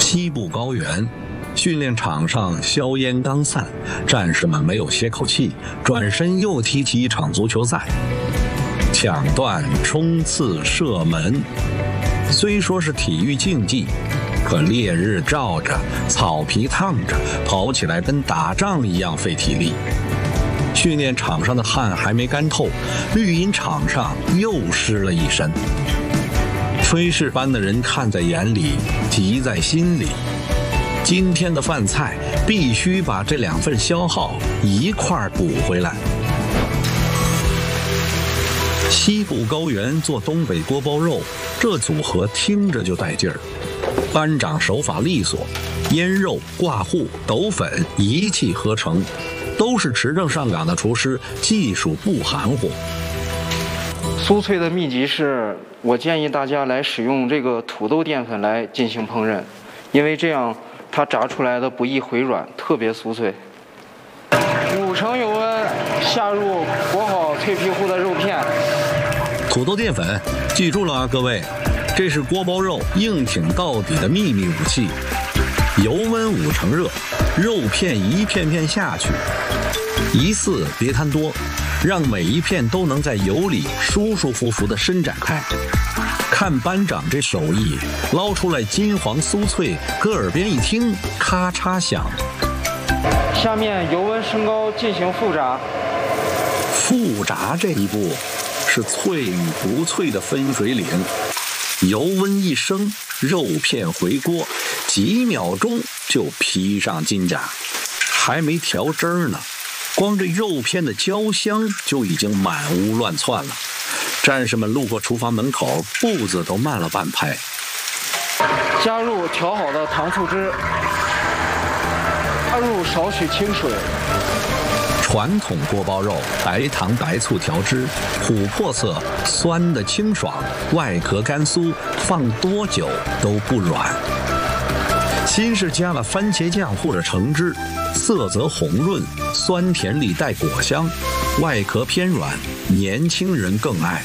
西部高原，训练场上硝烟刚散，战士们没有歇口气，转身又踢起一场足球赛。抢断、冲刺、射门，虽说是体育竞技，可烈日照着，草皮烫着，跑起来跟打仗一样费体力。训练场上的汗还没干透，绿茵场上又湿了一身。炊事班的人看在眼里，急在心里。今天的饭菜必须把这2份消耗一块儿补回来。西部高原做东北锅包肉，这组合听着就带劲儿。班长手法利索，腌肉、挂糊、抖粉一气呵成，都是持证上岗的厨师，技术不含糊。 酥脆的秘籍是，我建议大家来使用这个土豆淀粉来进行烹饪，因为这样它炸出来的不易回软，特别酥脆。5成油温下入裹好脆皮糊的肉片。 土豆淀粉，记住了啊，各位，这是锅包肉硬挺到底的秘密武器。油温5成热，肉片一片片下去，一次别贪多，让每一片都能在油里舒舒服服地伸展开。看班长这手艺，捞出来金黄酥脆，搁耳边一听，咔嚓响。 下面油温升高进行复炸。 复炸这一步是脆与不脆的分水岭。油温一升，肉片回锅，几秒钟就披上金甲，还没调汁儿呢，光这肉片的焦香就已经满屋乱窜了。战士们路过厨房门口，步子都慢了半拍。 加入调好的糖醋汁，加入少许清水。 传统锅包肉白糖白醋调汁，琥珀色，酸的清爽，外壳干酥，放多久都不软。新是加了番茄酱或者橙汁，色泽红润，酸甜里带果香，外壳偏软，年轻人更爱。